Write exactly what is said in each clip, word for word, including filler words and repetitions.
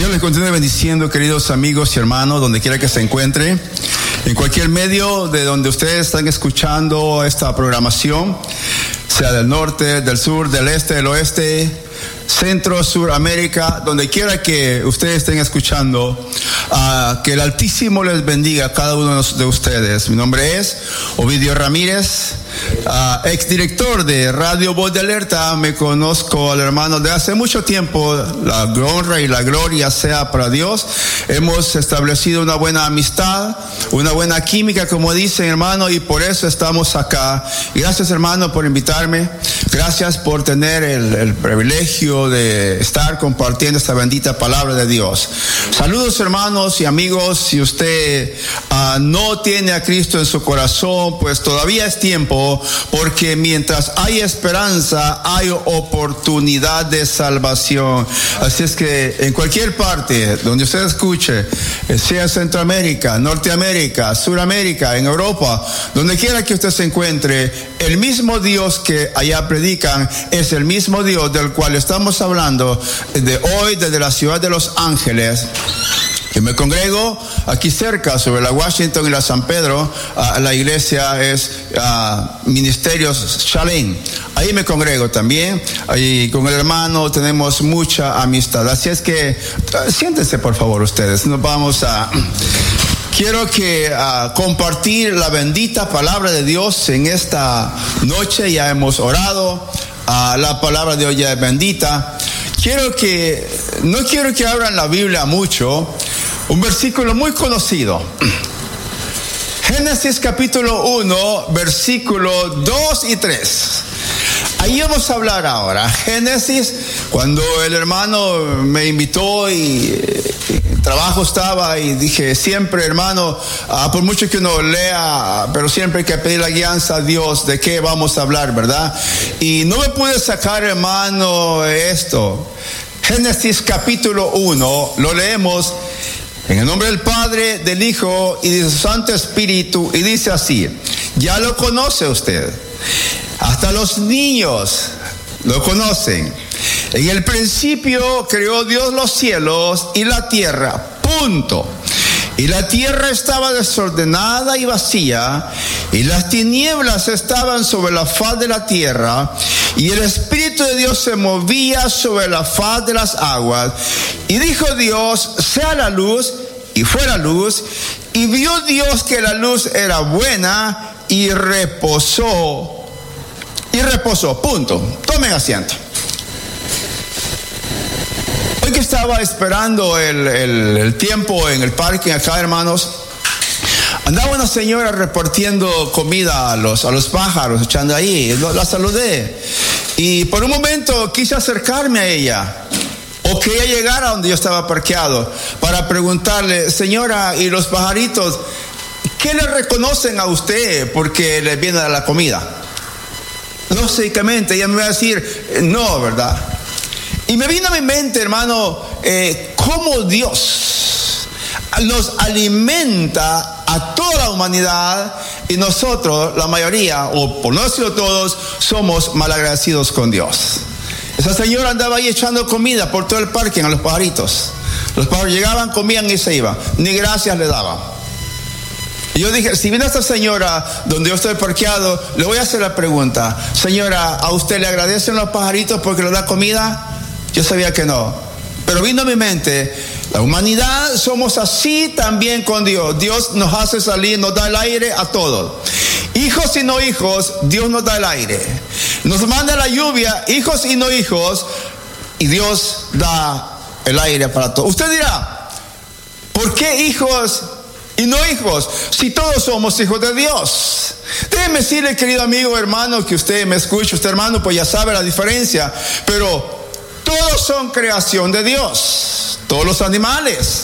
Dios les continúe bendiciendo, queridos amigos y hermanos, donde quiera que se encuentre, en cualquier medio de donde ustedes están escuchando esta programación, sea del norte, del sur, del este, del oeste, Centro, Sur, América, donde quiera que ustedes estén escuchando, uh, que el Altísimo les bendiga a cada uno de ustedes. Mi nombre es Ovidio Ramírez, uh, exdirector de Radio Voz de Alerta. Me conozco al hermano de hace mucho tiempo. La honra y la gloria sea para Dios. Hemos establecido una buena amistad, una buena química, como dicen, hermano, y por eso estamos acá. Gracias, hermano, por invitarme. Gracias por tener el, el privilegio de estar compartiendo esta bendita palabra de Dios. Saludos, hermanos y amigos. Si usted uh, no tiene a Cristo en su corazón, pues todavía es tiempo, porque mientras hay esperanza, hay oportunidad de salvación. Así es que en cualquier parte donde usted escuche, sea Centroamérica, Norteamérica, Suramérica, en Europa, donde quiera que usted se encuentre, el mismo Dios que allá predican es el mismo Dios del cual estamos hablando de hoy desde la ciudad de Los Ángeles. Yo me congrego aquí cerca, sobre la Washington y la San Pedro. Uh, la iglesia es uh, Ministerios Shalem. Ahí me congrego también. Ahí con el hermano tenemos mucha amistad. Así es que uh, siéntense, por favor, ustedes. Nos vamos a... Quiero que uh, compartir la bendita palabra de Dios en esta noche. Ya hemos orado. Uh, la palabra de hoy ya es bendita. Quiero que, no quiero que abran la Biblia mucho. Un versículo muy conocido. Génesis capítulo uno, versículo dos y tres. Ahí vamos a hablar ahora. Génesis, cuando el hermano me invitó y el trabajo estaba, y dije, siempre, hermano, uh, por mucho que uno lea, pero siempre hay que pedir la guianza a Dios de qué vamos a hablar, ¿verdad? Y no me pude sacar, hermano, esto. Génesis capítulo uno, lo leemos en el nombre del Padre, del Hijo y del Santo Espíritu, y dice así. Ya lo conoce usted. Hasta los niños lo conocen. En el principio creó Dios los cielos y la tierra. Punto. Y la tierra estaba desordenada y vacía, y las tinieblas estaban sobre la faz de la tierra, y el Espíritu de Dios se movía sobre la faz de las aguas. Y dijo Dios, sea la luz, y fue la luz. Y vio Dios que la luz era buena, y reposó. Y reposó, punto. Tomen asiento. Hoy que estaba esperando el, el, el tiempo en el parking acá, hermanos, andaba una señora repartiendo comida a los, a los pájaros, echando ahí. La saludé. Y por un momento quise acercarme a ella, o que ella llegara donde yo estaba parqueado, para preguntarle, señora, ¿y los pajaritos qué le reconocen a usted porque les viene a dar la comida? Lógicamente ella me va a decir, no, ¿verdad? Y me vino a mi mente, hermano, eh, cómo Dios nos alimenta a toda la humanidad, y nosotros, la mayoría, o por no decirlo todos, somos malagradecidos con Dios. Esa señora andaba ahí echando comida por todo el parque a los pajaritos. Los pájaros llegaban, comían y se iban. Ni gracias le daban. Y yo dije, si viene esta señora donde yo estoy parqueado, le voy a hacer la pregunta. Señora, ¿a usted le agradecen los pajaritos porque le da comida? Yo sabía que no. Pero vino a mi mente, la humanidad somos así también con Dios. Dios nos hace salir, nos da el aire a todos. Hijos y no hijos, Dios nos da el aire. Nos manda la lluvia, hijos y no hijos, y Dios da el aire para todos. Usted dirá, ¿por qué hijos y no hijos, si todos somos hijos de Dios? Déjeme decirle, querido amigo, hermano, que usted me escucha, usted hermano, pues ya sabe la diferencia, pero todos son creación de Dios. Todos los animales,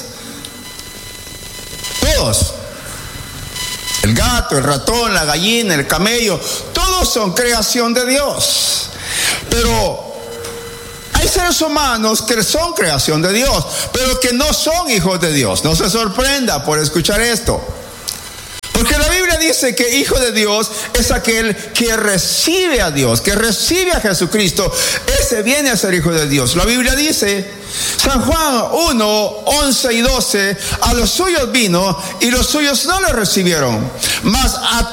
todos, el gato, el ratón, la gallina, el camello, todos son creación de Dios. Pero hay seres humanos que son creación de Dios, pero que no son hijos de Dios. No se sorprenda por escuchar esto, porque la Biblia dice que hijo de Dios es aquel que recibe a Dios, que recibe a Jesucristo. Ese viene a ser hijo de Dios. La Biblia dice, San Juan uno, once y doce, a los suyos vino y los suyos no le recibieron, mas a